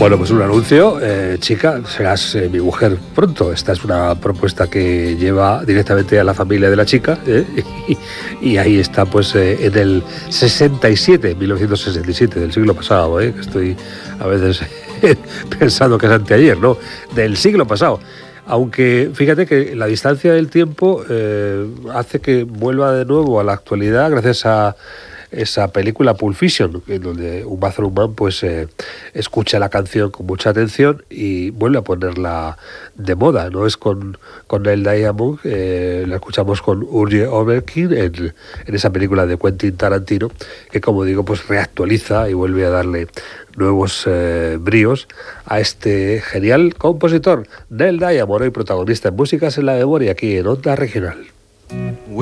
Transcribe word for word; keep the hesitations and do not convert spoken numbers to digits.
Bueno, pues un anuncio, eh, chica, serás eh, mi mujer pronto. Esta es una propuesta que lleva directamente a la familia de la chica, ¿eh? y, y ahí está, pues, eh, en el sesenta y siete, mil novecientos sesenta y siete, del siglo pasado, ¿eh? que estoy a veces pensando que es anteayer, ¿no? Del siglo pasado. Aunque fíjate que la distancia del tiempo eh, hace que vuelva de nuevo a la actualidad gracias a esa película Pulp Fiction, en donde Uma Thurman pues eh, escucha la canción con mucha atención y vuelve a ponerla de moda. No es con, con Neil Diamond, eh, la escuchamos con Urge Overkill en, en esa película de Quentin Tarantino, que como digo pues reactualiza y vuelve a darle nuevos eh, bríos a este genial compositor Neil Diamond, hoy protagonista en Músicas en la Memoria aquí en Onda Regional.